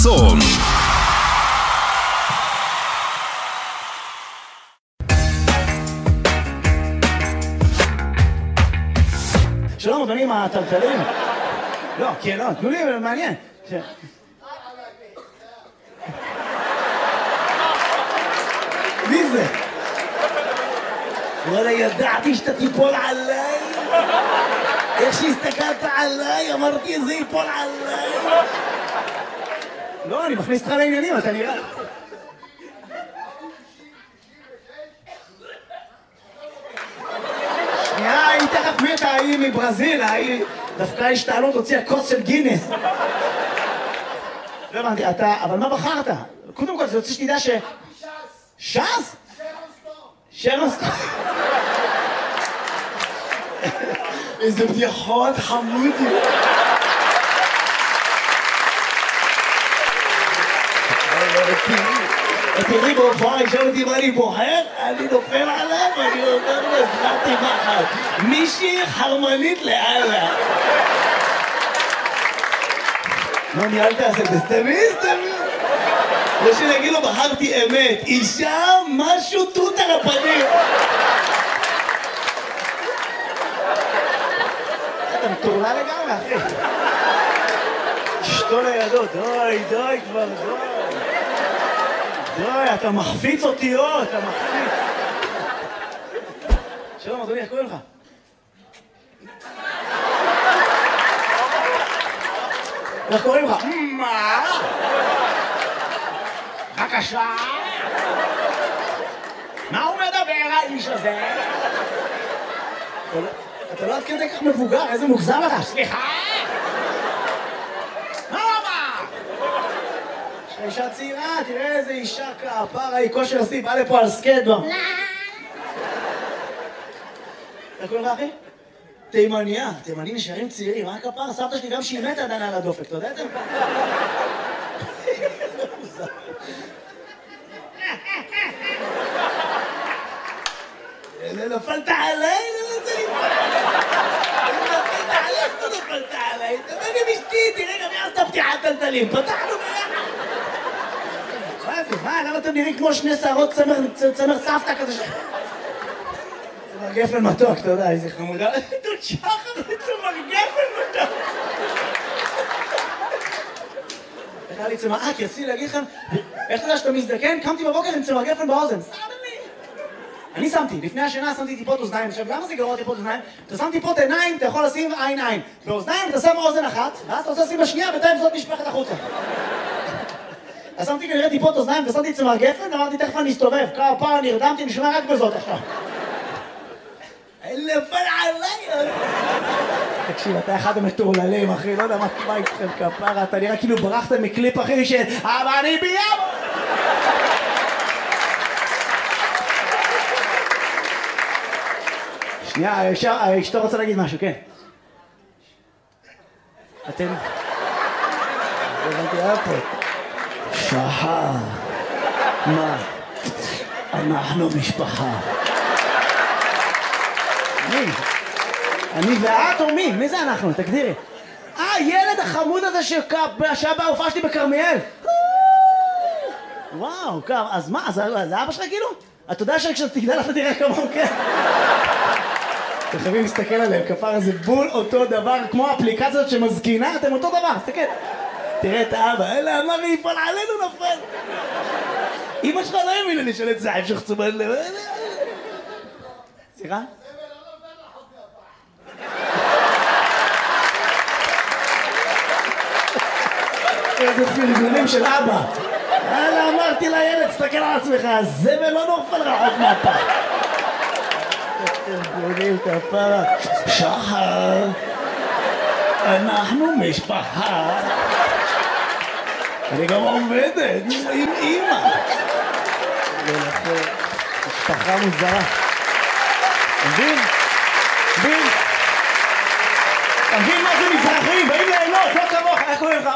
צאן. שלום, אדונים הטלטלים. לא, כן, לא, תנו לי, מעניין. מי זה? וואלה, ידעתי שאתה תיפול עליי. איך שהסתכלת עליי, אמרתי, זה ייפול עליי. לא, אני מכניס אותך לעניינים, אתה נראה. שנייה, היא תכף מתה, היא מברזיל, היא דווקא השתעלות הוציאה כוס של גינס. לא הבנתי, אתה, אבל מה בחרת? קודם כל, זה רוצה שתדע ש... ש"ס? שרנסטון. איזה בדיחות חמודי. תראי בהופעה, ישאל אותי מה אני בוחר, אני נופל עליו ואני אומר לו, הזמנתי מחר. מישהי חרמנית לאללה. לא ניהלת עשה, תסתמי. או שנגיד לו, בחרתי אמת. אישה, משהו תות על הפנים. אתה מטורלה לגמרי, אחי. אשתו לידו, די כבר, די, אתה מחפיץ אותיות, אתה מחפיץ. שלום, אדוני, איך קוראים לך? איך קוראים לך? מה? בבקשה? מה הוא מדבר, האיש הזה? אתה לא עד כדי כך מבוגר, איזה מוגזם לך? סליחה? מה הוא אמר? יש לך אישה צעירה, תראה איזה אישה כפרה, היא כושר שיא, בא לפה על סקייטבורד. איך קוראים לך, אחי? תימניה, תימנים נשארים צעירים, מה הכפרה? סבתא שלי גם שהיא מתה עדיין על הדופק, אתה יודע את זה? נפלת עליי? לא רוצה ליפול עליי. נפלת עליי. תבוא גם אשתי, תראה גם יעשת פתיחת טלטלים. פתחנו ביחד. מה זה? מה? למה אתם נראים כמו שני שערות צמר סבתא כזה ש... צמר גפן מתוק, אתה יודע, איזה חמודה. דוד שחר וצמר גפן מתוק. איך היה לי צמר... כי רציתי להגיד לכם, איך אתה יודע שאתה מזדקן? קמתי בבוקר עם צמר גפן באוזן. אני שמתי, לפני השינה שמתי טיפות אוזניים. עכשיו, למה זה גרוע טיפות אוזניים? אתה שם טיפות עיניים, אתה יכול לשים עין. באוזניים אתה שם אוזן אחת, ואז אתה רוצה לשים בשנייה, בינתיים זאת נשפכת החוצה. אז שמתי כנראה טיפות אוזניים, ושמתי צמר גפן, אמרתי, תכף אני אסתובב. כמה נרדמתי, נשמע רק בזאת עכשיו. נפל עליי! תקשיב, אתה אחד המטורללים, אחי, לא יודע מה איתכם כפרה, אתה נראה כאילו ברחת מקליפ, אחי, אבל אני ביום! שנייה, אשתו רוצה להגיד משהו, כן. אתם... הבנתי, היה פה. שחר. מה? אנחנו משפחה. מי? אני ואת או מי? מי זה אנחנו? תגדירי. ילד החמוד הזה שהיה בהופעה שלי בכרמיאל. וואו, אז מה? זה אבא שלך כאילו? אתה יודע שכשאתה תגדל אתה תראה כמוהו, כן? אתם חייבים להסתכל עליהם, כפר זה בול אותו דבר, כמו האפליקציות שמזקינה, אתם אותו דבר, תסתכל. תראה את האבא, אלה אמר לי, יפול עלינו נפל. אמא שלך לא האמינה לי שלט זעב שחצומן לב. סליחה? איזה פרגונים של אבא. אלה אמרתי לילד, תסתכל על עצמך, הזבל לא נופל רחוק מהפה. ארגונים כפרה. שחר, אנחנו משפחה. אני גם עובדת עם אמא. משפחה מוזרה. מבין? מבין מה זה מזרחים? באים ליהנות, לא כמוך. איך קוראים לך?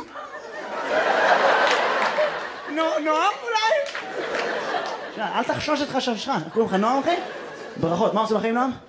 נועם אולי? אל תחשוש את חששך. איך קוראים לך נועם אחי? ברכות, מה עושים לכם נועם?